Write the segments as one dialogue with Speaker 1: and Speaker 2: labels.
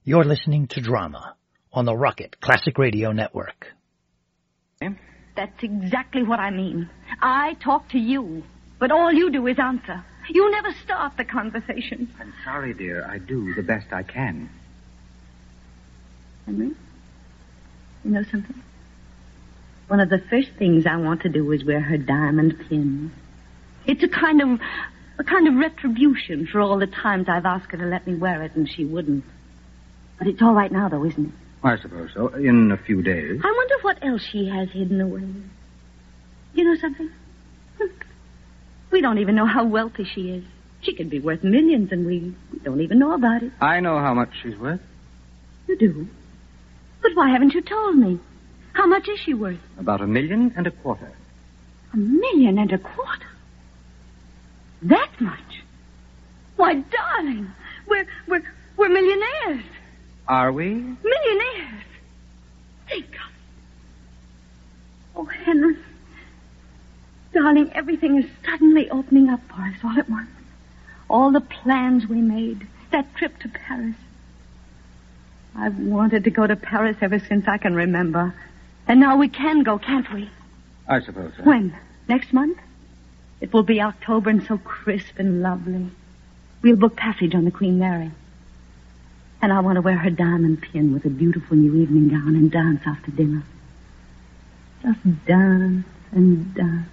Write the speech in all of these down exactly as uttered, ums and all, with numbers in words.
Speaker 1: You're listening to Drama on the Rocket Classic Radio Network.
Speaker 2: That's exactly what I mean. I talk to you, but all you do is answer. You never start the conversation.
Speaker 3: I'm sorry, dear. I do the best I can.
Speaker 2: Henry, you know something? One of the first things I want to do is wear her diamond pin. It's a kind of a kind of retribution for all the times I've asked her to let me wear it and she wouldn't. But it's all right now, though, isn't it?
Speaker 3: I suppose so. In a few days.
Speaker 2: I wonder what else she has hidden away. You know something? We don't even know how wealthy she is. She could be worth millions, and we, we don't even know about it.
Speaker 3: I know how much she's worth.
Speaker 2: You do? But why haven't you told me? How much is she worth?
Speaker 3: About a million and a quarter.
Speaker 2: A million and a quarter? That much? Why, darling, we're we're we're millionaires.
Speaker 3: Are we?
Speaker 2: Millionaires. Thank God. Oh, Henry. Darling, everything is suddenly opening up for us all at once. All the plans we made. That trip to Paris. I've wanted to go to Paris ever since I can remember. And now we can go, can't we?
Speaker 3: I suppose so.
Speaker 2: When? Next month? It will be October and so crisp and lovely. We'll book passage on the Queen Mary. And I want to wear her diamond pin with a beautiful new evening gown and dance after dinner. Just dance and dance.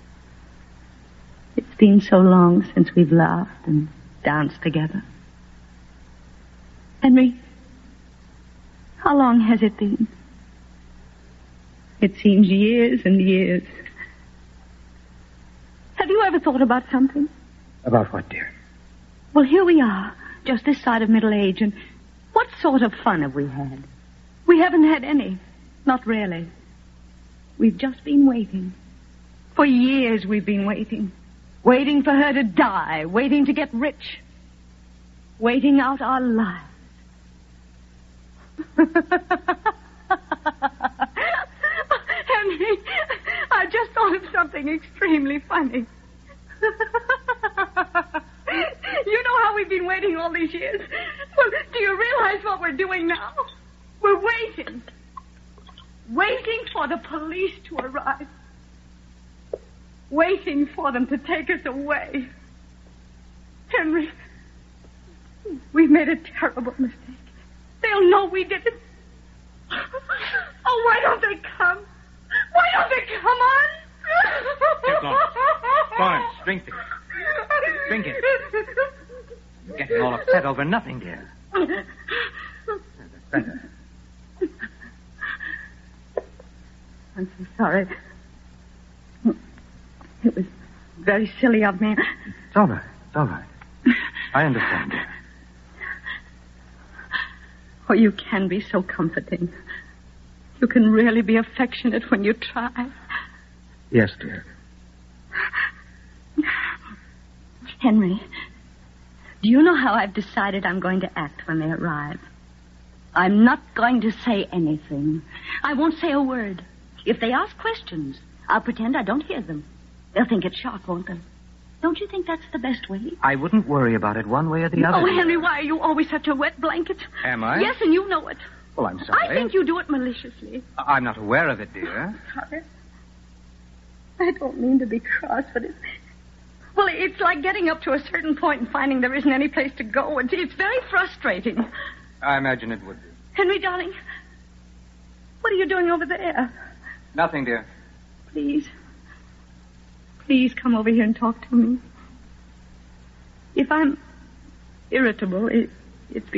Speaker 2: It's been so long since we've laughed and danced together. Henry, how long has it been? It seems years and years. Have you ever thought about something?
Speaker 3: About what, dear?
Speaker 2: Well, here we are, just this side of middle age, and what sort of fun have we had? We haven't had any. Not really. We've just been waiting. For years we've been waiting. Waiting for her to die. Waiting to get rich. Waiting out our lives. Henry, I just thought of something extremely funny. You know how we've been waiting all these years? Well, do you realize what we're doing now? We're waiting. Waiting for the police to arrive. Waiting for them to take us away. Henry, we've made a terrible mistake. They'll know we did it. Oh, why don't they come? Why don't they come on?
Speaker 3: Here, Florence. Florence, drink this. Drink it. You're getting all upset over nothing, dear. That's better.
Speaker 2: I'm so sorry. It was very silly of me.
Speaker 3: It's all right. It's all right. I understand, dear.
Speaker 2: Oh, you can be so comforting. You can really be affectionate when you try.
Speaker 3: Yes, dear.
Speaker 2: Henry, do you know how I've decided I'm going to act when they arrive? I'm not going to say anything. I won't say a word. If they ask questions, I'll pretend I don't hear them. They'll think it's shock, won't they? Don't you think that's the best way?
Speaker 3: I wouldn't worry about it one way or the other.
Speaker 2: Oh, Henry, why are you always such a wet blanket?
Speaker 3: Am I?
Speaker 2: Yes, and you know it.
Speaker 3: Well, I'm sorry.
Speaker 2: I think you do it maliciously.
Speaker 3: I'm not aware of it, dear.
Speaker 2: Sorry. I don't mean to be cross, but it's... Well, it's like getting up to a certain point and finding there isn't any place to go. It's, it's very frustrating.
Speaker 3: I imagine it would be.
Speaker 2: Henry, darling, what are you doing over there?
Speaker 3: Nothing, dear.
Speaker 2: Please. Please come over here and talk to me. If I'm irritable, it, it's